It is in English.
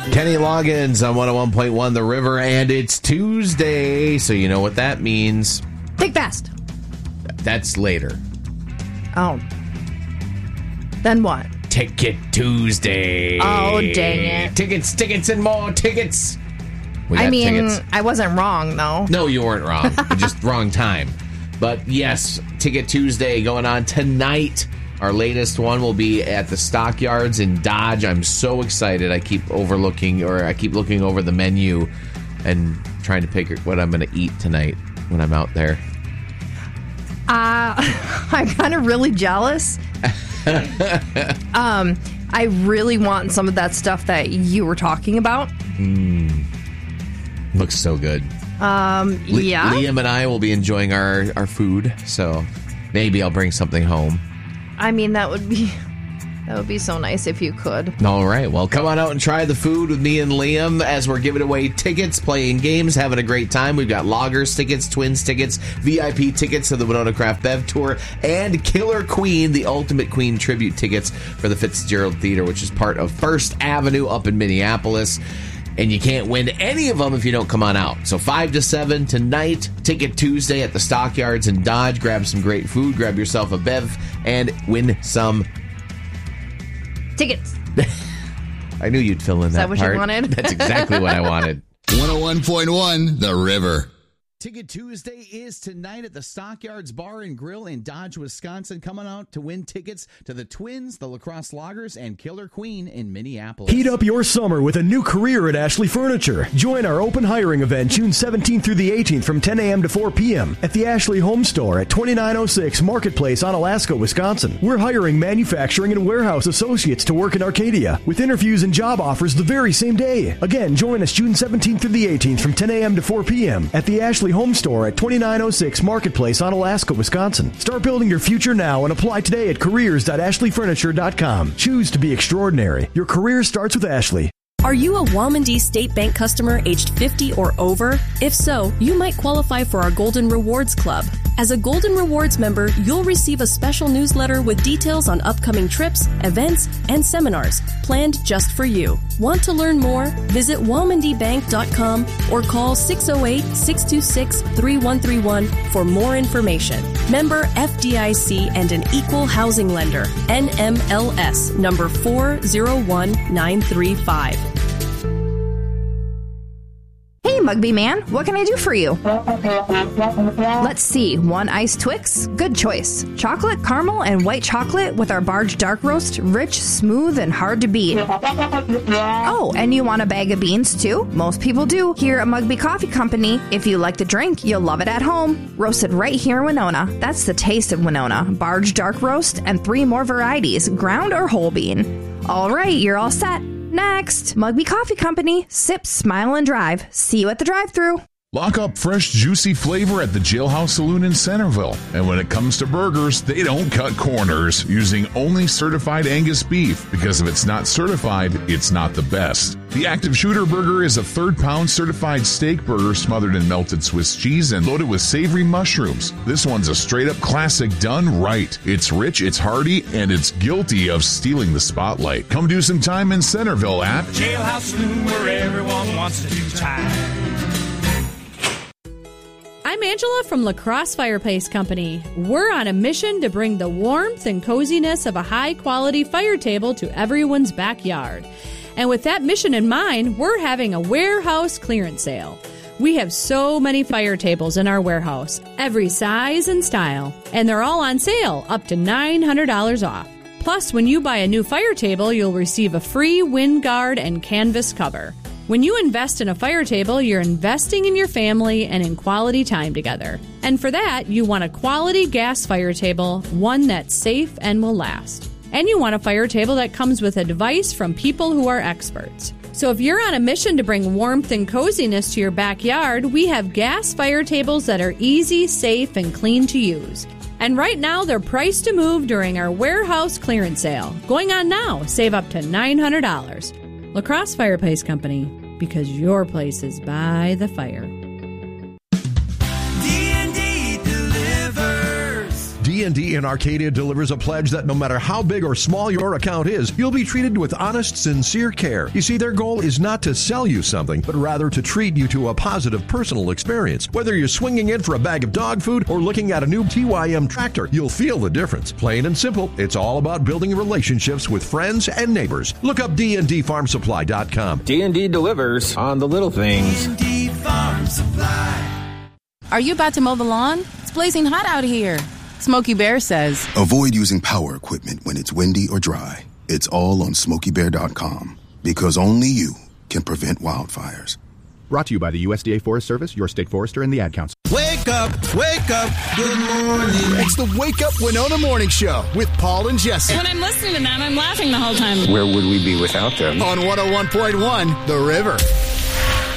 Kenny Loggins on 101.1 The River, and it's Tuesday, so you know what that means. Think fast. That's later. Oh. Then what? Ticket Tuesday. Oh, dang it. Tickets, and more tickets. Tickets. I wasn't wrong, though. No, you weren't wrong. Just wrong time. But yes, Ticket Tuesday going on tonight. Our latest one will be at the Stockyards in Dodge. I'm so excited. I keep looking over the menu and trying to pick what I'm going to eat tonight when I'm out there. I'm kind of really jealous. I really want some of that stuff that you were talking about. Looks so good. Yeah. Liam and I will be enjoying our food, so maybe I'll bring something home. I mean, that would be so nice if you could. All right. Well, come on out and try the food with me and Liam as we're giving away tickets, playing games, having a great time. We've got Loggers tickets, Twins tickets, VIP tickets to the Winona Craft Bev Tour, and Killer Queen, the Ultimate Queen tribute tickets for the Fitzgerald Theater, which is part of First Avenue up in Minneapolis. And you can't win any of them if you don't come on out. So 5 to 7 tonight, Ticket Tuesday at the Stockyards in Dodge. Grab some great food, grab yourself a bev, and win some tickets. I knew you'd fill in that part. Is that what you wanted? That's exactly what I wanted. 101.1 The River. Ticket Tuesday is tonight at the Stockyards Bar and Grill in Dodge, Wisconsin. Coming out to win tickets to the Twins, the Lacrosse Loggers, and Killer Queen in Minneapolis. Heat up your summer with a new career at Ashley Furniture. Join our open hiring event June 17th through the 18th from 10 a.m. to 4 p.m. at the Ashley Home Store at 2906 Marketplace on Alaska, Wisconsin. We're hiring manufacturing and warehouse associates to work in Arcadia with interviews and job offers the very same day. Again, join us June 17th through the 18th from 10 a.m. to 4 p.m. at the Ashley Home Store at 2906 Marketplace on Alaska, Wisconsin. Start building your future now and apply today at careers.ashleyfurniture.com. Choose to be extraordinary. Your career starts with Ashley. Are you a Walmondee State Bank customer aged 50 or over? If so, you might qualify for our Golden Rewards Club. As a Golden Rewards member, you'll receive a special newsletter with details on upcoming trips, events, and seminars planned just for you. Want to learn more? Visit walmondeebank.com or call 608-626-3131 for more information. Member FDIC and an equal housing lender. NMLS number 401935. Hey, Mugby Man, what can I do for you? Let's see. 1 iced Twix? Good choice. Chocolate, caramel, and white chocolate with our Barge Dark Roast. Rich, smooth, and hard to beat. Oh, and you want a bag of beans, too? Most people do. Here at Mugby Coffee Company, if you like the drink, you'll love it at home. Roasted right here in Winona. That's the taste of Winona. Barge Dark Roast and 3 more varieties, ground or whole bean. All right, you're all set. Next, Mugby Coffee Company. Sip, smile, and drive. See you at the drive-thru. Lock up fresh, juicy flavor at the Jailhouse Saloon in Centerville. And when it comes to burgers, they don't cut corners, using only certified Angus beef, because if it's not certified, it's not the best. The Active Shooter Burger is a third-pound certified steak burger smothered in melted Swiss cheese and loaded with savory mushrooms. This one's a straight-up classic done right. It's rich, it's hearty, and it's guilty of stealing the spotlight. Come do some time in Centerville at Jailhouse Saloon, where everyone wants to do time. I'm Angela from La Crosse Fireplace Company. We're on a mission to bring the warmth and coziness of a high-quality fire table to everyone's backyard. And with that mission in mind, we're having a warehouse clearance sale. We have so many fire tables in our warehouse, every size and style, and they're all on sale, up to $900 off. Plus, when you buy a new fire table, you'll receive a free wind guard and canvas cover. When you invest in a fire table, you're investing in your family and in quality time together. And for that, you want a quality gas fire table, one that's safe and will last. And you want a fire table that comes with advice from people who are experts. So if you're on a mission to bring warmth and coziness to your backyard, we have gas fire tables that are easy, safe, and clean to use. And right now, they're priced to move during our warehouse clearance sale. Going on now, save up to $900. La Crosse Fireplace Company, because your place is by the fire. D&D delivers. D&D in Arcadia delivers a pledge that no matter how big or small your account is, you'll be treated with honest, sincere care. You see, their goal is not to sell you something, but rather to treat you to a positive personal experience. Whether you're swinging in for a bag of dog food or looking at a new TYM tractor, you'll feel the difference. Plain and simple, it's all about building relationships with friends and neighbors. Look up dndfarmsupply.com. D&D delivers on the little things. D&D Farm Supply. Are you about to mow the lawn? It's blazing hot out here. Smokey Bear says, avoid using power equipment when it's windy or dry. It's all on SmokeyBear.com, because only you can prevent wildfires. Brought to you by the USDA Forest Service, your state forester, and the Ad Council. Wake up, good morning. It's the Wake Up Winona Morning Show with Paul and Jesse. When I'm listening to them, I'm laughing the whole time. Where would we be without them? On 101.1, The River.